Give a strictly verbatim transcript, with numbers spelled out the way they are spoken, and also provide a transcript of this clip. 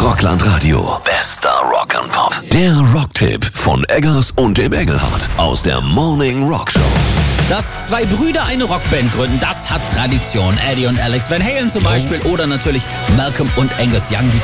Rockland Radio. Bester Rock and Pop. Der Rocktipp von Eggers und dem Engelhardt aus der Morning Rock Show. Dass zwei Brüder eine Rockband gründen, das hat Tradition. Eddie und Alex Van Halen zum Beispiel oder natürlich Malcolm und Angus Young, die